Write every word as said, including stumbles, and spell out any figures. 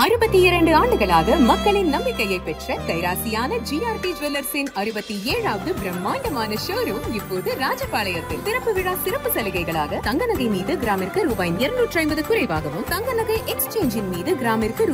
அறுபத்தி இரண்டு ஆண்டுகளாக மக்களின் நம்பிக்கையை பெற்ற கைராசியான ஜிஆர்டி ஜுவல்லர்ஸின் அறுபத்தி ஏழாவது பிரம்மாண்டமான ஷோரூம் இப்போது ராஜபாளையத்தில். திறப்பு விழா சிறப்பு சலுகைகளாக தங்க நகை மீது கிராமிற்கு ரூபாய் இருநூற்றி ஐம்பது குறைவாகவும், தங்க நகை எக்ஸ்சேஞ்சின் மீது கிராமிற்கு